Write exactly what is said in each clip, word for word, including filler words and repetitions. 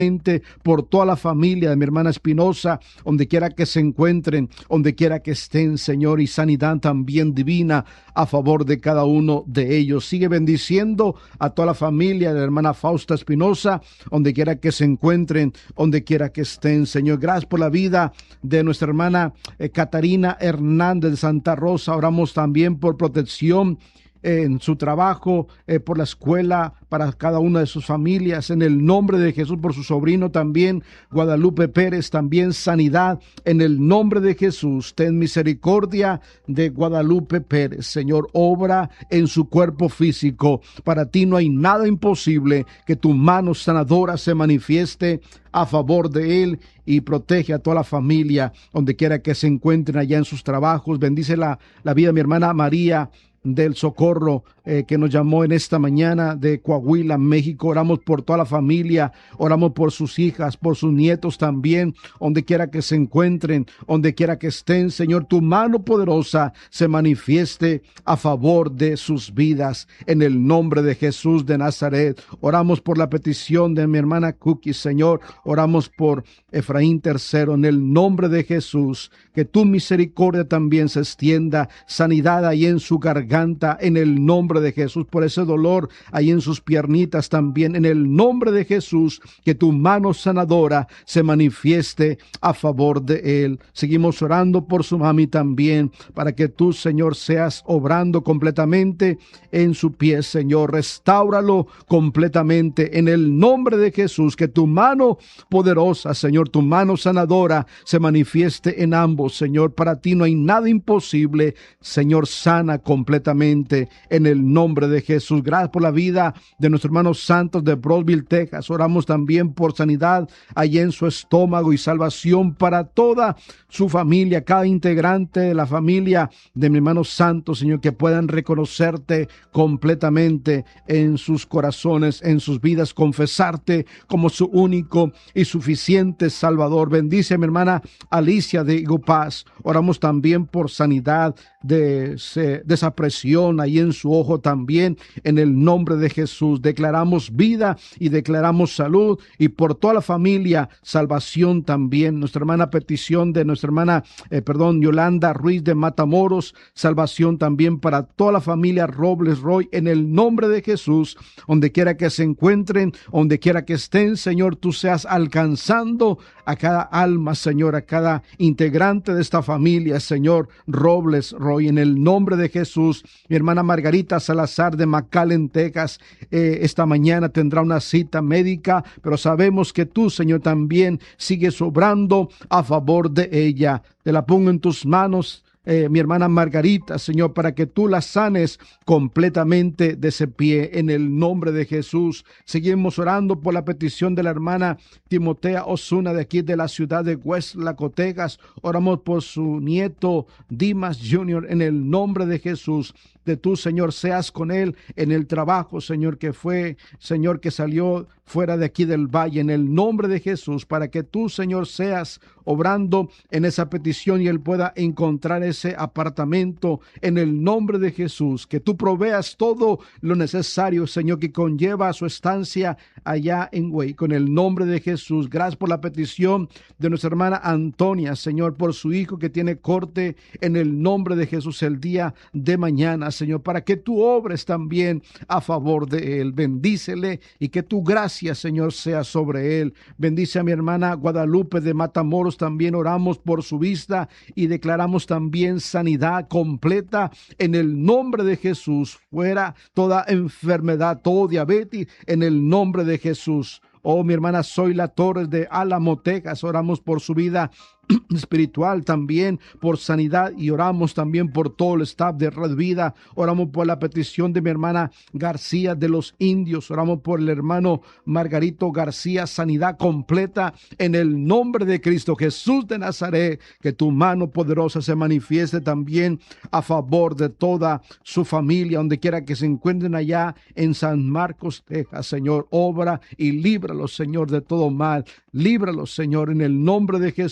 por toda la familia de mi hermana Espinosa, donde quiera que se encuentren, donde quiera que estén, Señor, y sanidad también divina a favor de cada uno de ellos. Sigue bendiciendo a toda la familia de la hermana Fausta Espinosa, donde quiera que se encuentren, donde quiera que estén, Señor. Gracias por la vida de nuestra hermana eh, Catarina Hernández de Santa Rosa. Oramos también por protección en su trabajo, eh, por la escuela, para cada una de sus familias, en el nombre de Jesús, por su sobrino también, Guadalupe Pérez, también sanidad, en el nombre de Jesús. Ten misericordia de Guadalupe Pérez, Señor, obra en su cuerpo físico. Para ti no hay nada imposible. Que tu mano sanadora se manifieste a favor de él y protege a toda la familia, donde quiera que se encuentren allá en sus trabajos. Bendice la, la vida de mi hermana María del Socorro, eh, que nos llamó en esta mañana de Coahuila, México. Oramos por toda la familia, oramos por sus hijas, por sus nietos también, donde quiera que se encuentren, donde quiera que estén. Señor, tu mano poderosa se manifieste a favor de sus vidas, en el nombre de Jesús de Nazaret. Oramos por la petición de mi hermana Cookie, Señor. Oramos por Efraín tercero, en el nombre de Jesús. Que tu misericordia también se extienda, sanidad ahí en su garganta, en el nombre de Jesús, por ese dolor ahí en sus piernitas también, en el nombre de Jesús. Que tu mano sanadora se manifieste a favor de él. Seguimos orando por su mami también, para que tú, Señor, seas obrando completamente en su pie, Señor. Restáuralo completamente en el nombre de Jesús. Que tu mano poderosa, Señor, tu mano sanadora se manifieste en ambos, Señor. Para ti no hay nada imposible, Señor. Sana completamente en el nombre de Jesús. Gracias por la vida de nuestros hermanos santos de Brosville, Texas. Oramos también por sanidad allá en su estómago y salvación para toda su familia, cada integrante de la familia de mi hermano santo, Señor, que puedan reconocerte completamente en sus corazones, en sus vidas, confesarte como su único y suficiente Salvador. Bendice a mi hermana Alicia de Igupaz. Oramos también por sanidad de, de esa presión ahí en su ojo también, en el nombre de Jesús. Declaramos vida y declaramos salud, y por toda la familia salvación también. Nuestra hermana petición de nuestra hermana, eh, perdón, Yolanda Ruiz de Matamoros, salvación también para toda la familia Robles Roy, en el nombre de Jesús. Donde quiera que se encuentren, donde quiera que estén, Señor, tú seas alcanzando a cada alma, Señor, a cada integrante de esta familia, Señor, Robles Roy, en el nombre de Jesús. Mi hermana Margarita Salazar de McAllen, Texas, eh, esta mañana tendrá una cita médica, pero sabemos que tú, Señor, también sigues obrando a favor de ella. Te la pongo en tus manos, Eh, mi hermana Margarita, Señor, para que tú la sanes completamente de ese pie, en el nombre de Jesús. Seguimos orando por la petición de la hermana Timotea Osuna, de aquí de la ciudad de West Laco, Texas. Oramos por su nieto Dimas junior en el nombre de Jesús. De tú, Señor, seas con él en el trabajo, Señor, que fue, Señor, que salió fuera de aquí del valle, en el nombre de Jesús, para que tú, Señor, seas obrando en esa petición y él pueda encontrar ese apartamento en el nombre de Jesús. Que tú proveas todo lo necesario, Señor, que conlleva su estancia allá en Güey, con el nombre de Jesús. Gracias por la petición de nuestra hermana Antonia, Señor, por su hijo que tiene corte, en el nombre de Jesús, el día de mañana, Señor, para que tú obres también a favor de él. Bendícele y que tu gracia, Señor, sea sobre él. Bendice a mi hermana Guadalupe de Matamoros. También oramos por su vista y declaramos también sanidad completa en el nombre de Jesús. Fuera toda enfermedad, todo diabetes, en el nombre de Jesús. Oh, mi hermana Zoila Torres de Álamo, Texas, oramos por su vida espiritual también, por sanidad, y oramos también por todo el staff de Red Vida. Oramos por la petición de mi hermana García de los Indios. Oramos por el hermano Margarito García, sanidad completa en el nombre de Cristo Jesús de Nazaret. Que tu mano poderosa se manifieste también a favor de toda su familia, donde quiera que se encuentren allá en San Marcos, Texas. Señor, obra y líbralos, Señor, de todo mal. Líbralos, Señor, en el nombre de Jesús.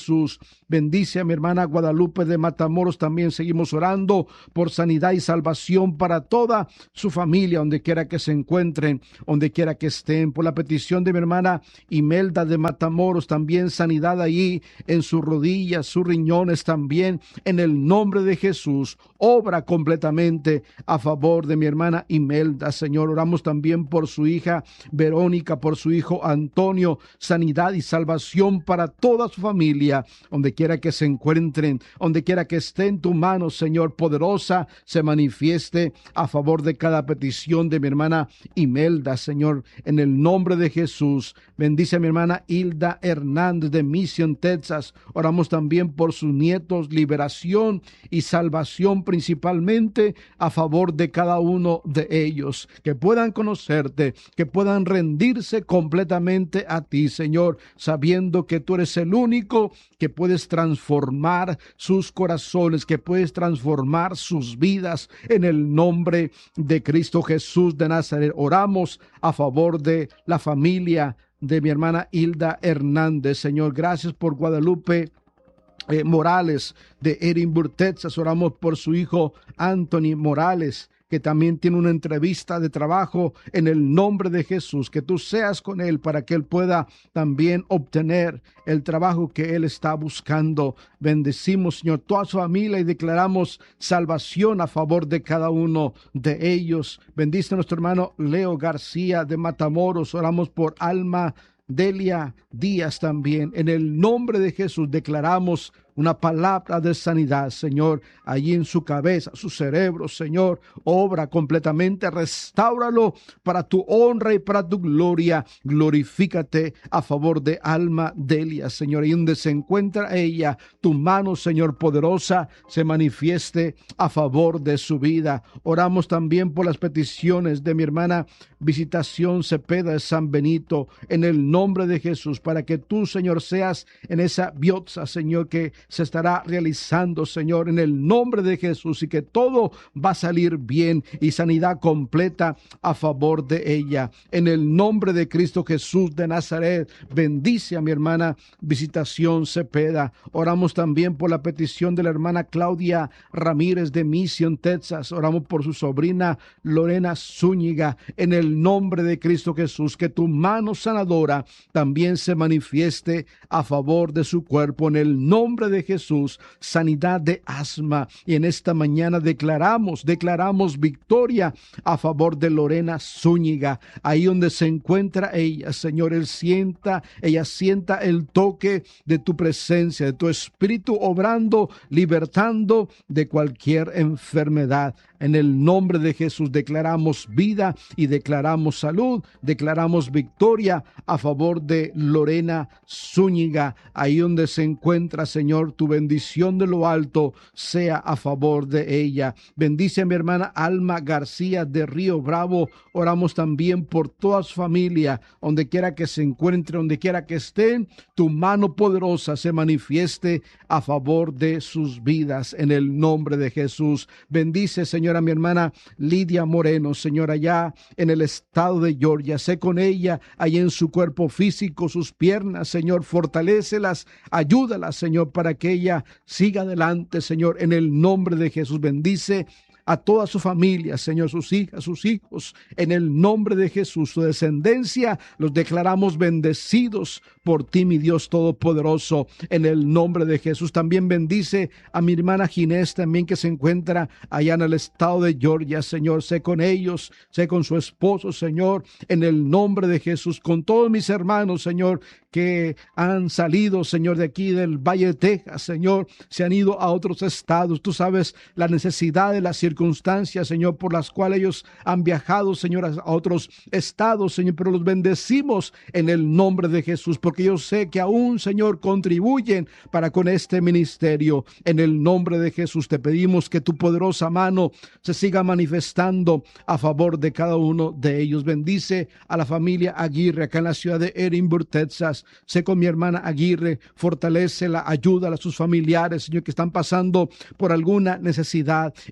Bendice a mi hermana Guadalupe de Matamoros. También seguimos orando por sanidad y salvación para toda su familia, donde quiera que se encuentren, donde quiera que estén. Por la petición de mi hermana Imelda de Matamoros, también sanidad allí en sus rodillas, sus riñones también, en el nombre de Jesús. Obra completamente a favor de mi hermana Imelda, Señor. Oramos también por su hija Verónica, por su hijo Antonio, sanidad y salvación para toda su familia, donde quiera que se encuentren, donde quiera que esté en tu mano, Señor, poderosa, se manifieste a favor de cada petición de mi hermana Imelda, Señor, en el nombre de Jesús. Bendice a mi hermana Hilda Hernández de Mission, Texas. Oramos también por sus nietos, liberación y salvación, principalmente a favor de cada uno de ellos, que puedan conocerte, que puedan rendirse completamente a ti, Señor, sabiendo que tú eres el único que puedes transformar sus corazones, que puedes transformar sus vidas, en el nombre de Cristo Jesús de Nazaret. Oramos a favor de la familia de mi hermana Hilda Hernández, Señor. Gracias por Guadalupe Eh, Morales de Edinburgh, Texas. Oramos por su hijo Anthony Morales, que también tiene una entrevista de trabajo, en el nombre de Jesús, que tú seas con él para que él pueda también obtener el trabajo que él está buscando. Bendecimos, Señor, toda su familia y declaramos salvación a favor de cada uno de ellos. Bendice a nuestro hermano Leo García de Matamoros. Oramos por Alma Delia Díaz también. En el nombre de Jesús declaramos una palabra de sanidad, Señor, allí en su cabeza, su cerebro, Señor. Obra completamente, restáuralo para tu honra y para tu gloria. Glorifícate a favor de Alma Delia, Señor. Y donde se encuentra ella, tu mano, Señor, poderosa, se manifieste a favor de su vida. Oramos también por las peticiones de mi hermana Visitación Cepeda de San Benito, en el nombre de Jesús, para que tú, Señor, seas en esa biopsia, Señor, que se estará realizando, Señor, en el nombre de Jesús, y que todo va a salir bien y sanidad completa a favor de ella. En el nombre de Cristo Jesús de Nazaret, bendice a mi hermana Visitación Cepeda. Oramos también por la petición de la hermana Claudia Ramírez de Mission, Texas. Oramos por su sobrina Lorena Zúñiga, en el nombre de Cristo Jesús, que tu mano sanadora también se manifieste a favor de su cuerpo, en el nombre de Jesús. Sanidad de asma, y en esta mañana declaramos, declaramos victoria a favor de Lorena Zúñiga, ahí donde se encuentra ella, Señor. Él sienta, ella sienta el toque de tu presencia, de tu espíritu obrando, libertando de cualquier enfermedad. En el nombre de Jesús declaramos vida y declaramos salud, declaramos victoria a favor de Lorena Zúñiga, ahí donde se encuentra, Señor. Tu bendición de lo alto sea a favor de ella. Bendice a mi hermana Alma García de Río Bravo. Oramos también por toda su familia, donde quiera que se encuentre, donde quiera que estén, tu mano poderosa se manifieste a favor de sus vidas, en el nombre de Jesús. Bendice, Señor, a mi hermana Lidia Moreno, Señor, allá en el estado de Georgia. Sé con ella, allá en su cuerpo físico, sus piernas, Señor, fortalécelas, ayúdalas, Señor, para que ella siga adelante, Señor, en el nombre de Jesús. Bendice a toda su familia, Señor, sus hijas, sus hijos, en el nombre de Jesús. Su descendencia los declaramos bendecidos por ti, mi Dios Todopoderoso, en el nombre de Jesús. También bendice a mi hermana Ginés, también, que se encuentra allá en el estado de Georgia, Señor. Sé con ellos, sé con su esposo, Señor, en el nombre de Jesús. Con todos mis hermanos, Señor, que han salido, Señor, de aquí del Valle de Texas, Señor, se han ido a otros estados. Tú sabes la necesidad de las circunstancias, Señor, por las cuales ellos han viajado, Señor, a otros estados, Señor, pero los bendecimos en el nombre de Jesús, porque yo sé que aún, Señor, contribuyen para con este ministerio. En el nombre de Jesús te pedimos que tu poderosa mano se siga manifestando a favor de cada uno de ellos. Bendice a la familia Aguirre acá en la ciudad de Edinburgh, Texas. Sé con mi hermana Aguirre, fortalécela, ayúdala a sus familiares, Señor, que están pasando por alguna necesidad. En el nombre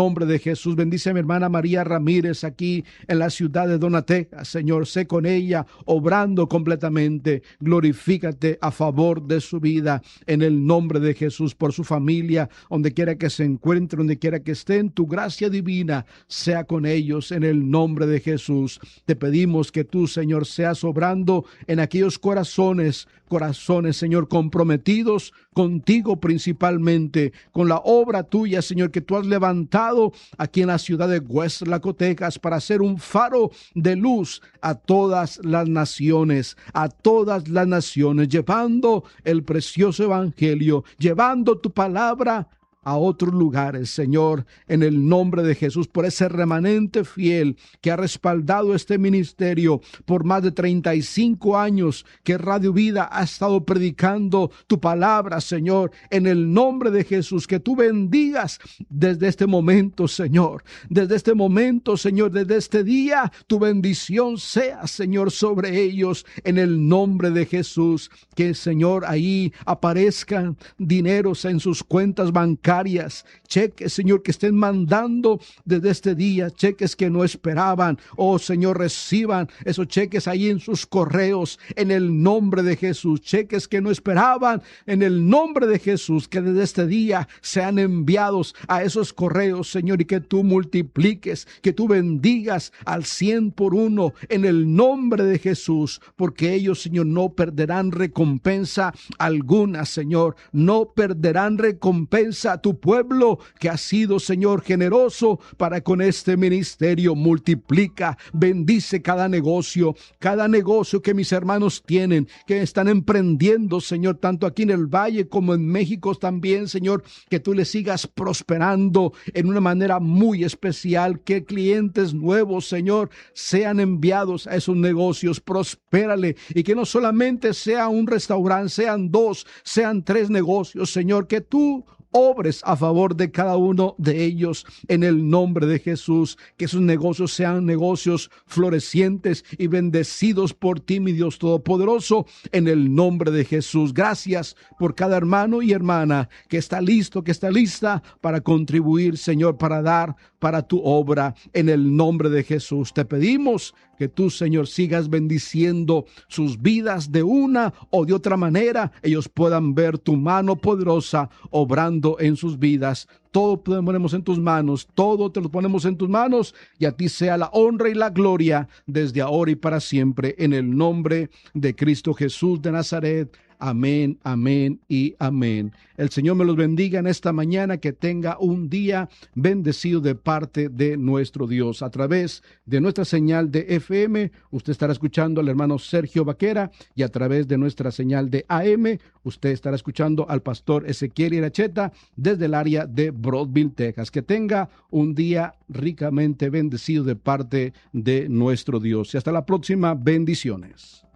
nombre de Jesús. Bendice a mi hermana María Ramírez aquí en la ciudad de Donateca. Señor, sé con ella, obrando completamente. Glorifícate a favor de su vida en el nombre de Jesús, por su familia, donde quiera que se encuentre, donde quiera que estén. Tu gracia divina sea con ellos en el nombre de Jesús. Te pedimos que tú, Señor, seas obrando en aquellos corazones, corazones, Señor, comprometidos contigo principalmente, con la obra tuya, Señor, que tú has levantado aquí en la ciudad de Hueslaco, Texas, para ser un faro de luz a todas las naciones, a todas las naciones, llevando el precioso evangelio, llevando tu palabra a otros lugares, Señor, en el nombre de Jesús, por ese remanente fiel que ha respaldado este ministerio por más de treinta y cinco años, que Radio Vida ha estado predicando tu palabra, Señor, en el nombre de Jesús, que tú bendigas desde este momento, Señor, desde este momento, Señor, desde este día, tu bendición sea, Señor, sobre ellos, en el nombre de Jesús, que, Señor, ahí aparezcan dineros en sus cuentas bancarias, cheques, Señor, que estén mandando desde este día, cheques que no esperaban. Oh, Señor, reciban esos cheques ahí en sus correos, en el nombre de Jesús. Cheques que no esperaban, en el nombre de Jesús, que desde este día sean enviados a esos correos, Señor, y que tú multipliques, que tú bendigas al cien por uno, en el nombre de Jesús, porque ellos, Señor, no perderán recompensa alguna, Señor, no perderán recompensa. Tu pueblo que ha sido, Señor, generoso para con este ministerio, multiplica, bendice cada negocio, cada negocio que mis hermanos tienen, que están emprendiendo, Señor, tanto aquí en el Valle como en México también, Señor, que tú les sigas prosperando en una manera muy especial, que clientes nuevos, Señor, sean enviados a esos negocios. Prospérale, y que no solamente sea un restaurante, sean dos, sean tres negocios, Señor, que tú obres a favor de cada uno de ellos en el nombre de Jesús, que sus negocios sean negocios florecientes y bendecidos por ti, mi Dios Todopoderoso, en el nombre de Jesús. Gracias por cada hermano y hermana que está listo, que está lista para contribuir, Señor, para dar para tu obra, en el nombre de Jesús. Te pedimos que tú, Señor, sigas bendiciendo sus vidas de una o de otra manera, ellos puedan ver tu mano poderosa obrando en sus vidas. Todo te lo ponemos en tus manos, todo te lo ponemos en tus manos, y a ti sea la honra y la gloria desde ahora y para siempre, en el nombre de Cristo Jesús de Nazaret. Amén, amén y amén. El Señor me los bendiga en esta mañana, que tenga un día bendecido de parte de nuestro Dios. A través de nuestra señal de F M, usted estará escuchando al hermano Sergio Vaquera, y a través de nuestra señal de A M, usted estará escuchando al pastor Ezequiel Iracheta desde el área de Broadville, Texas. Que tenga un día ricamente bendecido de parte de nuestro Dios. Y hasta la próxima. Bendiciones.